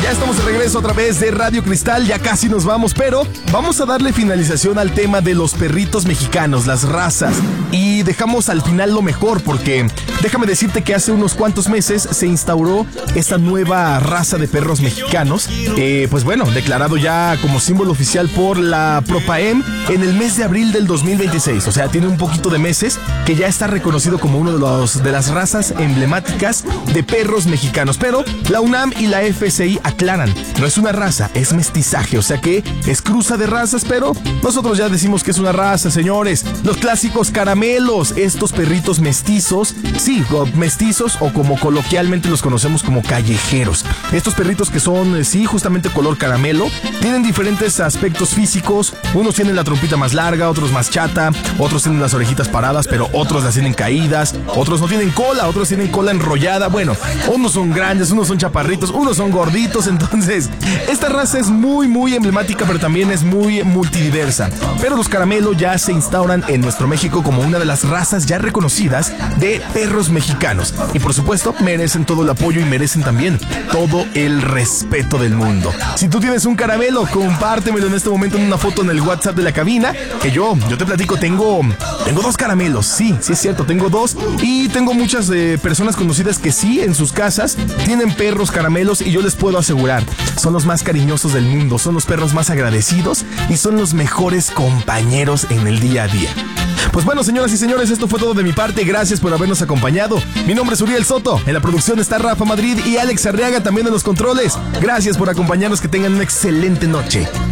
Ya estamos de regreso otra vez de Radio Cristal, ya casi nos vamos, pero vamos a darle finalización al tema de los perritos mexicanos, las razas. Y dejamos al final lo mejor, porque déjame decirte que hace unos cuantos meses se instauró esta nueva raza de perros mexicanos, pues bueno, declarado ya como símbolo oficial por la Propaem en el mes de abril del 2026. O sea, tiene un poquito de meses que ya está reconocido como uno de las razas emblemáticas de perros mexicanos. Pero la UNAM y la FCI aclaran, no es una raza, es mestizaje, o sea que es cruza de razas, pero nosotros ya decimos que es una raza, señores. Los clásicos caramelos, estos perritos mestizos, sí, mestizos o como coloquialmente los conocemos como callejeros. Estos perritos que son, sí, justamente color caramelo, tienen diferentes aspectos físicos. Unos tienen la trompita más larga, otros más chata, otros tienen las orejitas paradas, pero otros las tienen caídas, otros no tienen cola, otros tienen cola enrollada. Bueno, unos son grandes, unos son chaparritos, unos son gorditos. Entonces, esta raza es muy emblemática, pero también es muy multidiversa. Pero los caramelo ya se instauran en nuestro México como una de las razas ya reconocidas de perros mexicanos. Y por supuesto, merecen todo el apoyo y merecen también todo el respeto del mundo. Si tú tienes un caramelo, compártemelo en este momento en una foto en el WhatsApp de la cabina, que yo te platico, tengo 2 caramelos. Sí, es cierto, tengo 2. Y tengo muchas personas conocidas que sí, en sus casas tienen perros caramelos, y yo les puedo asegurar, son los más cariñosos del mundo, son los perros más agradecidos y son los mejores compañeros en el día a día. Pues bueno, señoras y señores, esto fue todo de mi parte. Gracias por habernos acompañado. Mi nombre es Uriel Soto. En la producción está Rafa Madrid y Alex Arriaga también en los controles. Gracias por acompañarnos. Que tengan una excelente noche.